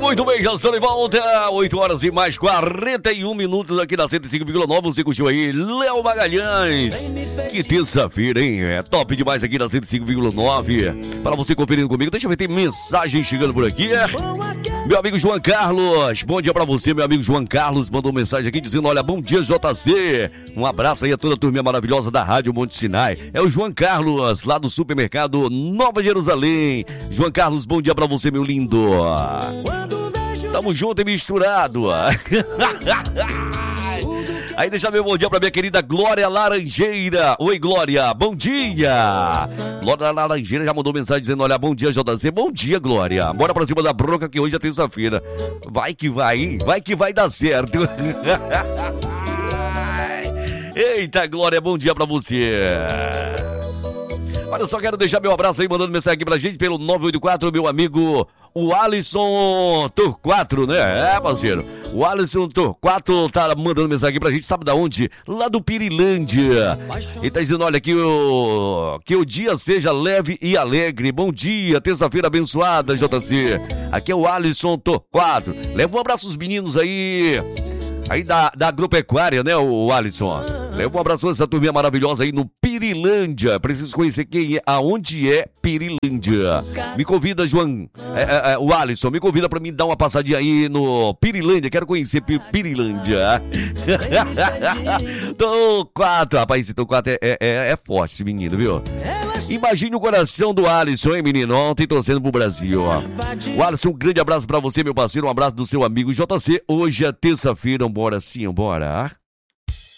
Muito bem, já estou de volta. 8 horas e mais 41 minutos aqui na 105,9. Você curtiu aí, Léo Magalhães. Que terça-feira, hein? É top demais aqui na 105,9. Para você conferindo comigo, deixa eu ver, tem mensagem chegando por aqui. Meu amigo João Carlos, bom dia pra você, meu amigo João Carlos. Mandou mensagem aqui dizendo, olha, bom dia, JC. Um abraço aí a toda a turminha maravilhosa da Rádio Monte Sinai. É o João Carlos, lá do supermercado Nova Jerusalém. João Carlos, bom dia pra você, meu lindo. Tamo junto e misturado. Aí deixa meu bom dia pra minha querida Glória Laranjeira. Oi, Glória, bom dia. Glória Laranjeira já mandou mensagem dizendo, olha, bom dia, JC. Bom dia, Glória. Bora pra cima da bronca que hoje é terça-feira. Vai que vai dar certo. Eita, Glória, bom dia pra você. Olha, eu só quero deixar meu abraço aí, mandando mensagem aqui pra gente pelo 984, meu amigo, o Alisson Torquato, né? É, parceiro. O Alisson Torquato tá mandando mensagem aqui pra gente, sabe da onde? Lá do Pirilândia. Ele tá dizendo, olha, que o dia seja leve e alegre. Bom dia, terça-feira abençoada, JC. Aqui é o Alisson Torquato. Leva um abraço aos meninos aí da agropecuária, né, o Alisson? Leva um abraço a essa turminha maravilhosa aí no Pirilândia. Preciso conhecer aonde é Pirilândia. Me convida, João, o Alisson, me convida pra mim dar uma passadinha aí no Pirilândia. Quero conhecer Pirilândia. Torquato, rapaz, esse Torquato é forte, esse menino, viu? Imagine o coração do Alisson, hein, menino? Ontem torcendo pro Brasil, ó. O Alisson, um grande abraço pra você, meu parceiro. Um abraço do seu amigo JC. Hoje é terça-feira, bora sim, bora.